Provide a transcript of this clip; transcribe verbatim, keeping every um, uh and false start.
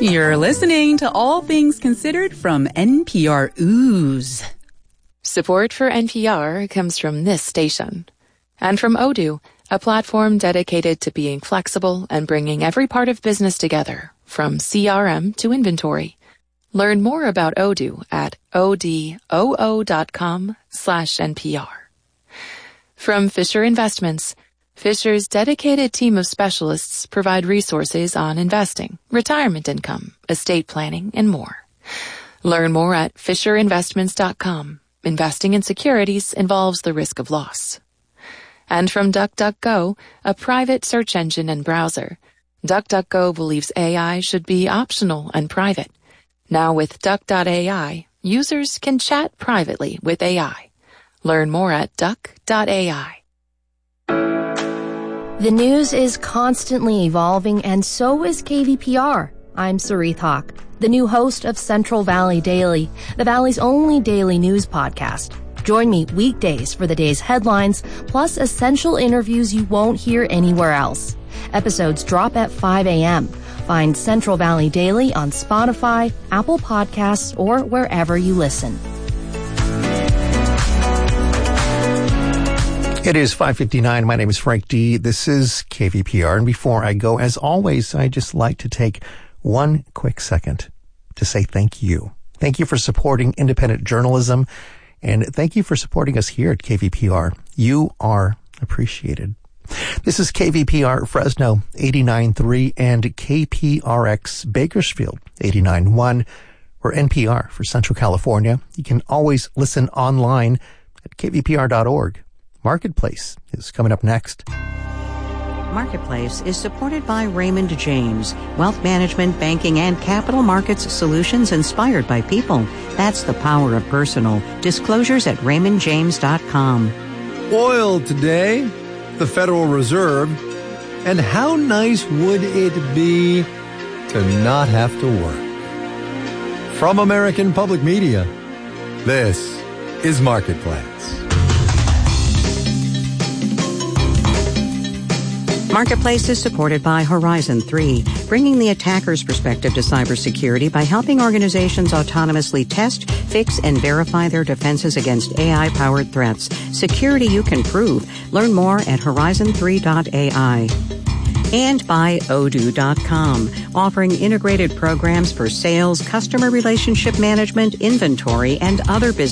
You're listening to All Things Considered from N P R Ooze. Support for N P R comes from this station. And from Odoo, a platform dedicated to being flexible and bringing every part of business together, from C R M to inventory. Learn more about Odoo at odoo.com slash NPR. From Fisher Investments, Fisher's dedicated team of specialists provide resources on investing, retirement income, estate planning, and more. Learn more at fisher investments dot com. Investing in securities involves the risk of loss. And from DuckDuckGo, a private search engine and browser, DuckDuckGo believes A I should be optional and private. Now with Duck dot A I, users can chat privately with A I. Learn more at duck dot A I. The news is constantly evolving, and so is K V P R. I'm Sarith Hawk, the new host of Central Valley Daily, the Valley's only daily news podcast. Join me weekdays for the day's headlines, plus essential interviews you won't hear anywhere else. Episodes drop at five a.m. Find Central Valley Daily on Spotify, Apple Podcasts, or wherever you listen. It is five fifty-nine. My name is Frank D. This is K V P R. And before I go, as always, I just like to take one quick second to say thank you. Thank you for supporting independent journalism, and thank you for supporting us here at K V P R. You are appreciated. This is K V P R Fresno eighty-nine point three and K P R X Bakersfield eighty-nine point one. We're N P R for Central California. You can always listen online at k v p r dot org. Marketplace is coming up next. Marketplace is supported by Raymond James, wealth management, banking, and capital markets solutions inspired by people. That's the power of personal. Disclosures at raymond james dot com. Oil today, the Federal Reserve, and how nice would it be to not have to work? From American Public Media, this is Marketplace. Marketplace is supported by Horizon three, bringing the attacker's perspective to cybersecurity by helping organizations autonomously test, fix, and verify their defenses against A I-powered threats. Security you can prove. Learn more at horizon three dot A I. And by odoo dot com, offering integrated programs for sales, customer relationship management, inventory, and other business